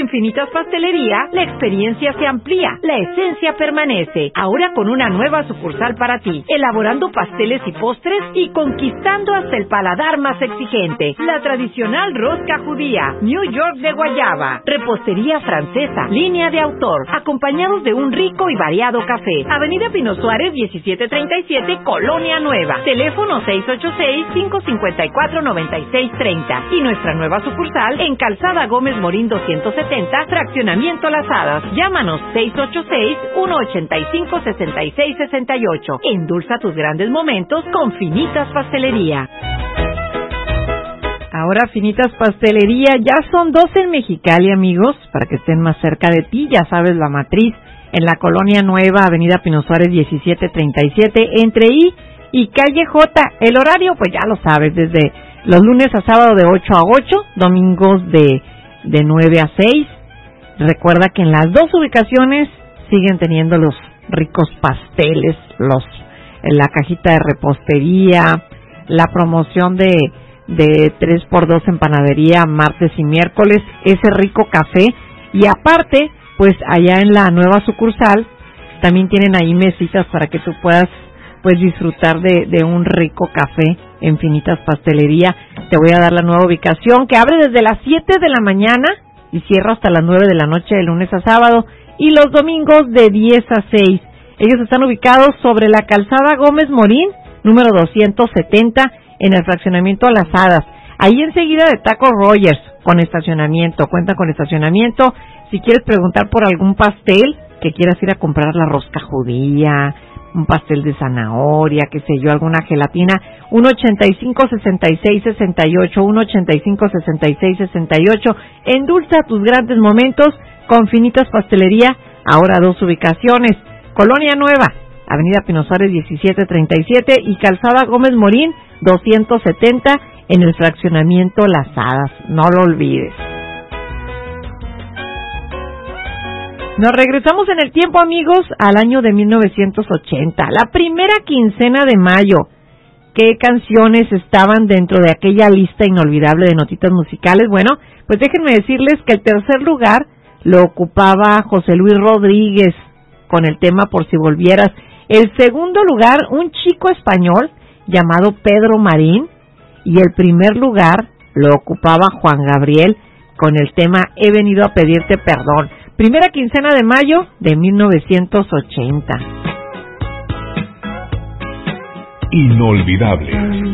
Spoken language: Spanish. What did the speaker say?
En Finitas Pastelería, la experiencia se amplía, la esencia permanece. Ahora con una nueva sucursal para ti, elaborando pasteles y postres y conquistando hasta el paladar más exigente. La tradicional rosca judía, New York de guayaba, repostería francesa, línea de autor, acompañados de un rico y variado café. Avenida Pino Suárez 1737, Colonia Nueva. Teléfono 686-554-9630. Y nuestra nueva sucursal en Calzada Gómez Morín 270, Fraccionamiento Las Hadas. Llámanos 686-185-6668. Endulza tus grandes momentos con Finitas Pastelería. Ahora Finitas Pastelería, ya son 2 en Mexicali, amigos, para que estén más cerca de ti. Ya sabes, la matriz en la Colonia Nueva, Avenida Pino Suárez 1737, entre I y Calle J. El horario, pues ya lo sabes, desde los lunes a sábado de 8 a 8, domingos de 9 a 6. Recuerda que en las 2 ubicaciones siguen teniendo los ricos pasteles, la cajita de repostería, la promoción de 3x2 en panadería martes y miércoles, ese rico café. Y aparte, pues allá en la nueva sucursal también tienen ahí mesitas para que tú puedas pues disfrutar de un rico café en Finitas Pastelería. Te voy a dar la nueva ubicación, que abre desde las 7 de la mañana y cierra hasta las 9 de la noche de lunes a sábado, y los domingos de 10 a 6. Ellos están ubicados sobre la Calzada Gómez Morín, número 270, en el fraccionamiento Las Hadas, ahí enseguida de Taco Rogers, con estacionamiento. Cuentan con estacionamiento. Si quieres preguntar por algún pastel, que quieras ir a comprar la rosca judía, un pastel de zanahoria, qué sé yo, alguna gelatina, 185-6668, 185-6668. Endulza tus grandes momentos con Finitas Pastelería, ahora 2 ubicaciones, Colonia Nueva, Avenida Pino Suárez 1737 y Calzada Gómez Morín 270 en el fraccionamiento Las Hadas. No lo olvides. Nos regresamos en el tiempo, amigos, al año de 1980, la primera quincena de mayo. ¿Qué canciones estaban dentro de aquella lista inolvidable de notitas musicales? Bueno, pues déjenme decirles que el tercer lugar lo ocupaba José Luis Rodríguez con el tema Por si volvieras. El segundo lugar, un chico español llamado Pedro Marín, y el primer lugar lo ocupaba Juan Gabriel con el tema He venido a pedirte perdón. Primera quincena de mayo de 1980. Inolvidable.